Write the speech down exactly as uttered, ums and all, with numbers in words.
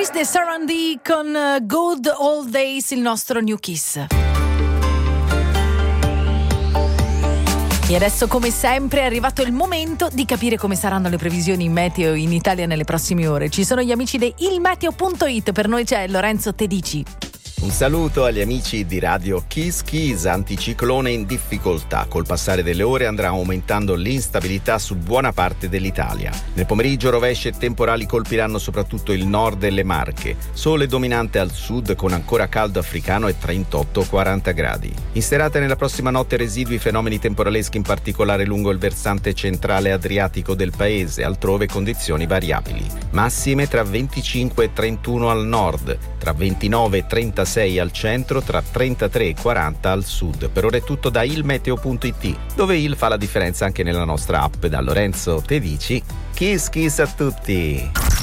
Chris De Sarandí con Good Old Days, il nostro New Kiss. E adesso, come sempre, è arrivato il momento di capire come saranno le previsioni meteo in Italia nelle prossime ore. Ci sono gli amici di il meteo punto it, per noi c'è Lorenzo Tedici. Un saluto agli amici di Radio Kiss Kiss. Anticiclone in difficoltà. Col passare delle ore andrà aumentando l'instabilità su buona parte dell'Italia. Nel pomeriggio rovesci e temporali colpiranno soprattutto il nord e le Marche. Sole dominante al sud con ancora caldo africano e trentotto quaranta gradi. In serata e nella prossima notte residui fenomeni temporaleschi, in particolare lungo il versante centrale adriatico del paese, altrove condizioni variabili. Massime tra venticinque e trentuno al nord, tra ventinove e trentasei al centro, tra trentatré e quaranta al sud. Per ora è tutto da il meteo punto it, dove il fa la differenza anche nella nostra app. Da Lorenzo Tedici, Kiss Kiss a tutti!